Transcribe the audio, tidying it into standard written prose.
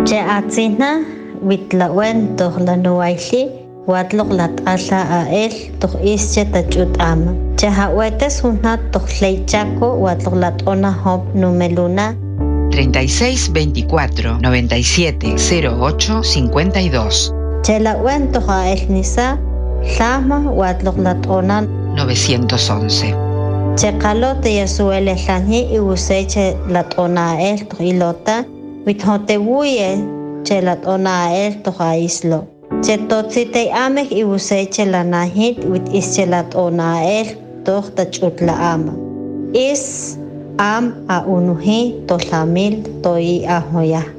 Che atzina witlawen toh lanuaili watlok lat'ala ael toh ische tachut'ama. Che hawetes junat toh leichaco watlok lat'ona hop numeluna 36 24 97 08 52. Che lawen toh ael nisa llama watlok lat'ona 911. Che qalote yasuele llani iwuseche lat'ona ael toh ilota withotewuye che lat'ona ael toh aislo. Che totzitei amek iwuseche lanahit wit ische lat'ona ael toh tachutla ama. Is am a unuhi to lamil toi ahoya.